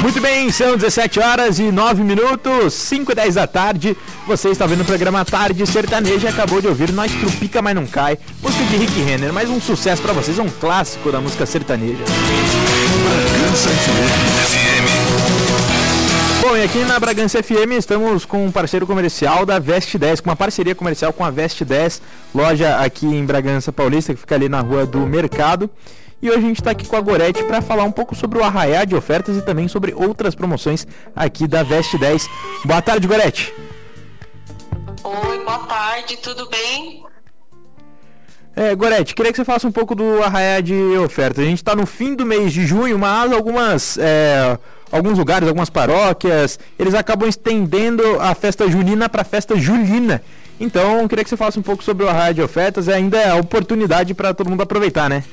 Muito bem, são 17 horas e 9 minutos, 5 e 10 da tarde. Você está vendo o programa Tarde Sertaneja e acabou de ouvir Nós Trupica Mas Não Cai, música de Rick Renner, mais um sucesso pra vocês, um clássico da música sertaneja. Bragança FM. Bom, e aqui na Bragança FM estamos com um parceiro comercial da Veste 10, com uma parceria comercial com a Veste 10, loja aqui em Bragança Paulista, que fica ali na Rua do Mercado. E hoje a gente está aqui com a Gorete para falar um pouco sobre o arraiá de ofertas e também sobre outras promoções aqui da Veste 10. Boa tarde, Gorete. Oi, boa tarde, tudo bem? Gorete, queria que você falasse um pouco do arraiá de ofertas. A gente está no fim do mês de junho, mas alguns lugares, algumas paróquias, eles acabam estendendo a festa junina para a festa julina. Então, queria que você falasse um pouco sobre o arraiá de ofertas. Ainda é a oportunidade para todo mundo aproveitar, né?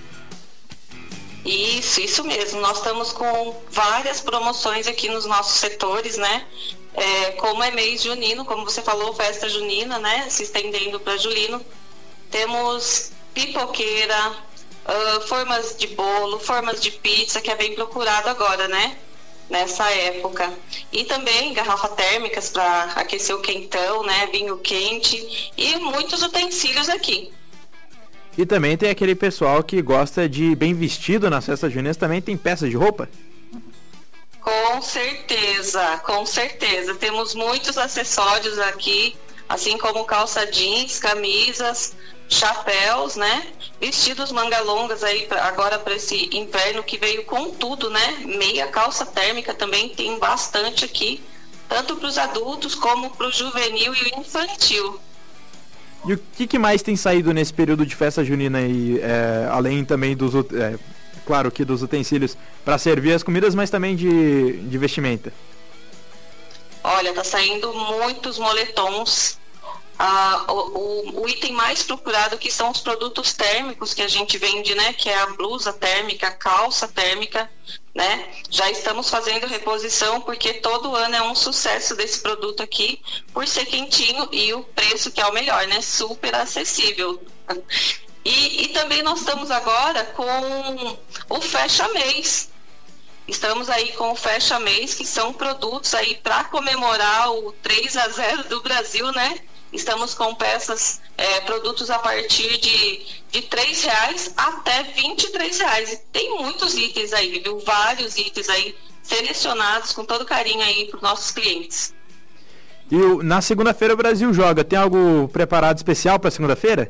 Isso mesmo. Nós estamos com várias promoções aqui nos nossos setores, né? Como é mês junino, como você falou, festa junina, né? Se estendendo para julino. Temos pipoqueira, formas de bolo, formas de pizza, que é bem procurado agora, né? Nessa época. E também garrafa térmicas para aquecer o quentão, né? Vinho quente e muitos utensílios aqui. E também tem aquele pessoal que gosta de bem vestido nas festas juninas, também tem peças de roupa? Com certeza. Temos muitos acessórios aqui, assim como calça jeans, camisas, chapéus, né? Vestidos manga longas aí agora para esse inverno que veio com tudo, né? Meia calça térmica também tem bastante aqui, tanto para os adultos como para o juvenil e o infantil. E o que mais tem saído nesse período de festa junina aí, além também dos, claro que dos utensílios para servir as comidas, mas também de vestimenta? Olha, tá saindo muitos moletons. O item mais procurado que são os produtos térmicos que a gente vende, né? Que é a blusa térmica, a calça térmica, né? Já estamos fazendo reposição porque todo ano é um sucesso desse produto aqui, por ser quentinho e o preço que é o melhor, né? Super acessível. E também nós estamos agora com o Fecha Mês. Estamos aí com o Fecha Mês, que são produtos aí para comemorar o 3-0 do Brasil, né? Estamos com peças, produtos a partir de R$3 até R$23. E tem muitos itens aí, viu? Vários itens aí selecionados com todo carinho aí para os nossos clientes. E na segunda-feira o Brasil joga. Tem algo preparado especial para segunda-feira?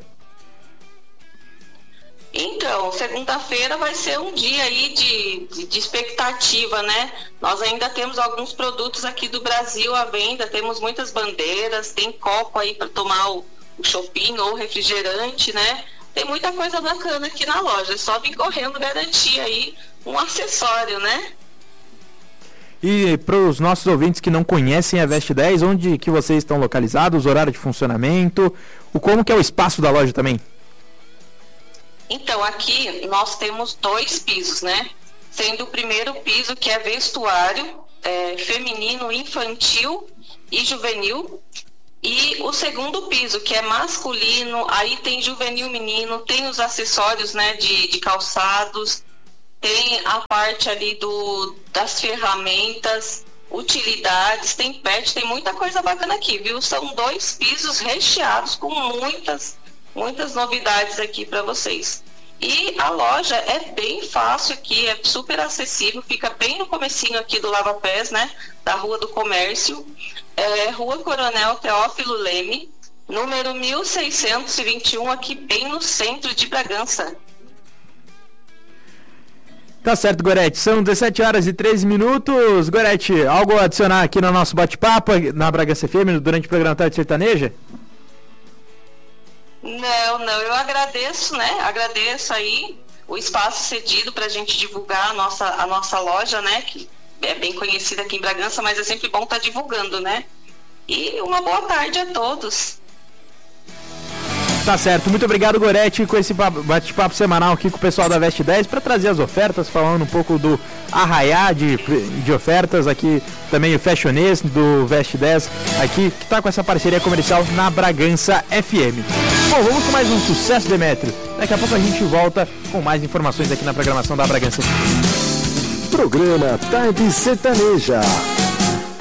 Então, segunda-feira vai ser um dia aí de expectativa, né? Nós ainda temos alguns produtos aqui do Brasil à venda, temos muitas bandeiras, tem copo aí para tomar o choppinho ou refrigerante, né? Tem muita coisa bacana aqui na loja, é só vir correndo garantir aí um acessório, né? E para os nossos ouvintes que não conhecem a Veste 10, onde que vocês estão localizados, horário de funcionamento, como que é o espaço da loja também? Então, aqui nós temos 2 pisos, né? Sendo o primeiro piso que é vestuário, feminino, infantil e juvenil. E o segundo piso, que é masculino, aí tem juvenil menino, tem os acessórios, né, de calçados, tem a parte ali das ferramentas, utilidades, tem pet, tem muita coisa bacana aqui, viu? São 2 pisos recheados com muitas novidades aqui para vocês. E a loja é bem fácil aqui, é super acessível, fica bem no comecinho aqui do Lava Pés, né? Da Rua do Comércio, Rua Coronel Teófilo Leme, número 1621, aqui bem no centro de Bragança. Tá certo, Gorete. São 17 horas e 13 minutos. Gorete, algo a adicionar aqui no nosso bate-papo na Bragança FM durante o programa Tarde Sertaneja? Não, eu agradeço, né? Agradeço aí o espaço cedido para a gente divulgar a nossa loja, né? Que é bem conhecida aqui em Bragança, mas é sempre bom estar divulgando, né? E uma boa tarde a todos. Tá certo, muito obrigado, Gorete, com esse bate-papo semanal aqui com o pessoal da Veste 10 para trazer as ofertas, falando um pouco do arraiá de ofertas aqui, também o Fashionês do Veste 10 aqui, que tá com essa parceria comercial na Bragança FM. Bom, vamos com mais um sucesso, Demétrio. Daqui a pouco a gente volta com mais informações aqui na programação da Bragança FM. Programa Tarde Sertaneja.